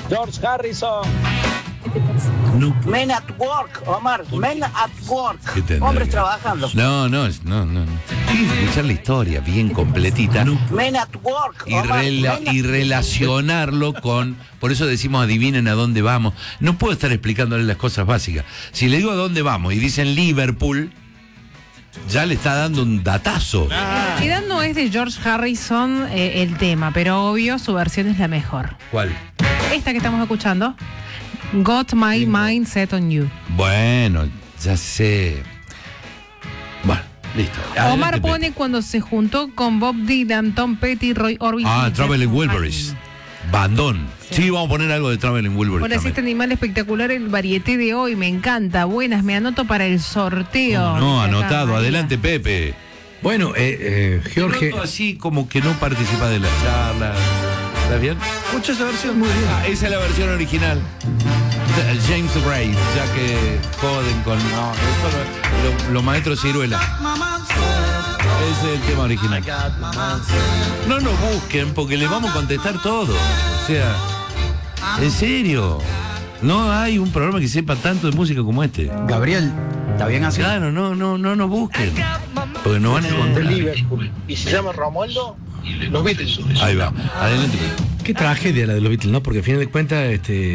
George Harrison. Men at work, Omar. Men at work. Hombres trabajando. No. Tienes que escuchar la historia bien completita. Men at work, Omar. Y relacionarlo con... Por eso decimos adivinen a dónde vamos. No puedo estar explicándole las cosas básicas. Si le digo a dónde vamos y dicen Liverpool, ya le está dando un datazo. En realidad no es de George Harrison el tema, pero obvio su versión es la mejor. ¿Cuál? Esta que estamos escuchando. Got My Mind Set on You. Bueno, ya sé. Bueno, listo. Omar Adelante, pone cuando se juntó con Bob Dylan, Tom Petty, Roy Orbison. Traveling Wilburys. Bandón. Sí, vamos a poner algo de Traveling Wilburys. Hola, este animal espectacular, el varieté de hoy, me encanta. Buenas, me anoto para el sorteo. No, anotado. Adelante, Pepe. Bueno, Jorge. Así como que no participa de la charla. ¿Está bien? Escucha esa versión muy bien. Esa es la versión original. James Gray, ya que joden con los maestros Ciruela. Ese es el tema original. No nos busquen porque les vamos a contestar todo. O sea, en serio. No hay un programa que sepa tanto de música como este. Gabriel, ¿está bien así? Claro, no nos busquen. Porque nos van a encontrar. Liverpool. Y se llama Romualdo, los Beatles. Ahí va. Adelante. Qué tragedia la de los Beatles, ¿no? Porque al final de cuentas,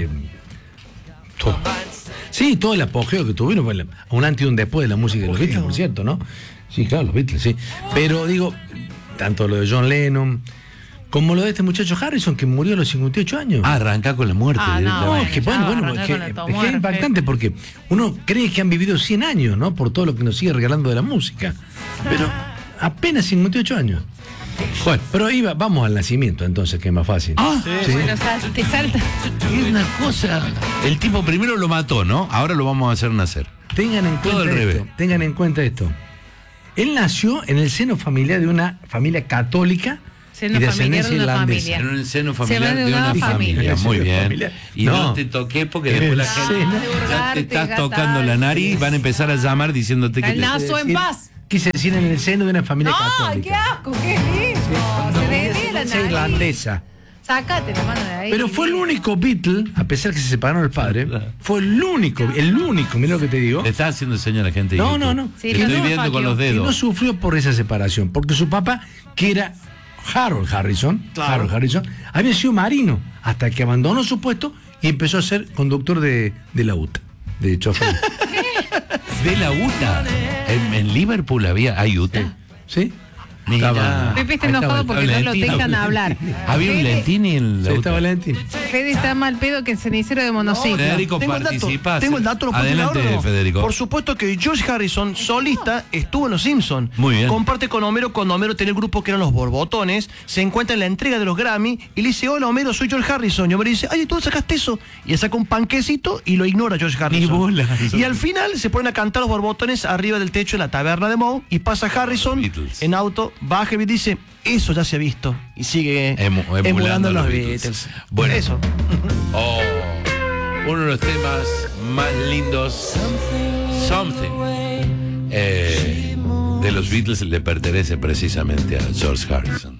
todo el apogeo que tuvieron fue un antes y un después de la música de los Beatles, por cierto, ¿no? Sí, claro, los Beatles, sí. Pero digo, tanto lo de John Lennon como lo de este muchacho Harrison que murió a los 58 años. Arranca con la muerte. Es impactante porque uno cree que han vivido 100 años, ¿no? Por todo lo que nos sigue regalando de la música. Pero apenas 58 años. Bueno, pero vamos al nacimiento entonces, que es más fácil. Sí. Bueno, o sea, te salta. Es una cosa. El tipo primero lo mató, ¿no? Ahora lo vamos a hacer nacer. Tengan en cuenta esto. Él nació en el seno familiar de una familia católica y de ascendencia irlandesa. En un seno familiar de una familia. Muy bien. Y no te toqué porque después la gente ya te estás tocando la nariz y van a empezar a llamar diciéndote que nazo en paz. Quise decir en el seno de una familia católica. ¡Ay, qué asco! ¿Qué es eso? Se desvía la nariz. Irlandesa. Sácate la mano de ahí. Pero fue el único Beatle, a pesar que se separaron el padre, fue el único, mira lo que te digo. Le está haciendo señal a la gente. No. Sí, te estoy viendo con los dedos. Y no sufrió por esa separación, porque su papá, que era Harold Harrison, había sido marino, hasta que abandonó su puesto y empezó a ser conductor de la UTA, de chofer. ¿De la UTA? ¿En Liverpool hay UTA? ¿Sí? Mira, Pepe está enojado porque no lo dejan hablar. Había un Lentini en la UTA. Estaba Lentini. Fede está mal pedo que el cenicero de monociclo. Federico, Tengo el dato, ¿lo puedo Adelante, tirar o no? Federico. Por supuesto que George Harrison, solista, estuvo en Los Simpsons. Muy bien. Comparte con Homero cuando Homero tenía el grupo que eran los Borbotones. Se encuentra en la entrega de los Grammy y le dice: hola Homero, soy George Harrison. Y Homero dice: ay, ¿tú sacaste eso? Y le saca un panquecito y lo ignora George Harrison. Y al final se ponen a cantar los Borbotones arriba del techo de la taberna de Moe. Y pasa Harrison en auto, baja y dice: eso ya se ha visto. Y sigue emulando a los Beatles. Bueno, eso. Uno de los temas más lindos, Something, de los Beatles, le pertenece precisamente a George Harrison.